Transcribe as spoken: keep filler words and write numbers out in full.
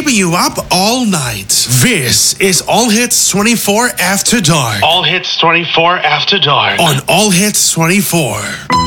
keeping you up all night. This is All Hits twenty-four After Dark. All Hits twenty-four After Dark. On All Hits twenty-four.